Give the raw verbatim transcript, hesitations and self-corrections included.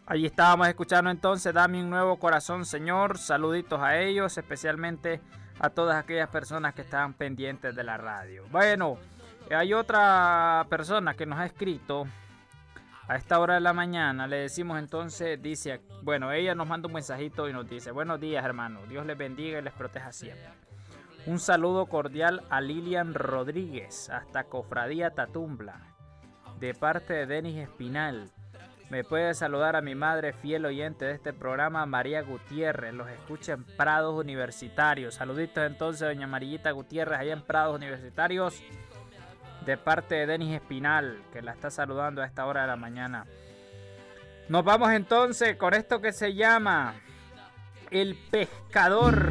Allí estábamos escuchando entonces Dame un nuevo corazón, Señor. Saluditos a ellos, especialmente a todas aquellas personas que están pendientes de la radio. Bueno, hay otra persona que nos ha escrito a esta hora de la mañana. Le decimos entonces, dice, bueno, ella nos manda un mensajito y nos dice: buenos días, hermano, Dios les bendiga y les proteja siempre. Un saludo cordial a Lilian Rodríguez, hasta Cofradía Tatumbla, de parte de Denis Espinal. Me puede saludar a mi madre, fiel oyente de este programa, María Gutiérrez. Los escucha en Prados Universitarios. Saluditos entonces, doña Marillita Gutiérrez, allá en Prados Universitarios, de parte de Denis Espinal, que la está saludando a esta hora de la mañana. Nos vamos entonces con esto que se llama El Pescador.